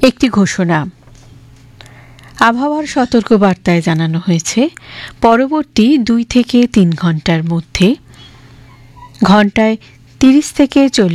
একটি ঘোষণা। আবহাওয়ার সতর্কবার্তায় জানানো হয়েছে পরবর্তী 2 থেকে 3 ঘন্টার মধ্যে ঘন্টায় 30 থেকে 40